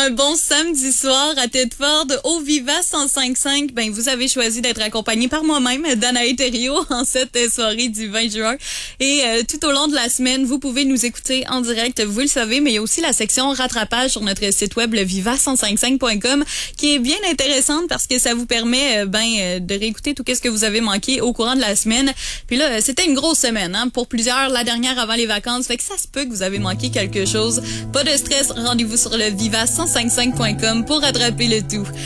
un bon samedi soir à Tedford au Viva 105.5. Ben, vous avez choisi d'être accompagné par moi-même, Danae Thériault, en cette soirée du 20 juin. Et tout au long de la semaine, vous pouvez nous écouter en direct, vous le savez, mais il y a aussi la section rattrapage sur notre site web, le viva105.5.com, qui est bien intéressante parce que ça vous permet de réécouter tout ce que vous avez manqué au courant de la semaine. Puis là, c'était une grosse semaine, hein, pour plusieurs, la dernière avant les vacances, fait que ça se peut que vous avez manqué quelque chose. Pas de stress, rendez-vous sur le viva105.5.com pour rattraper le tout.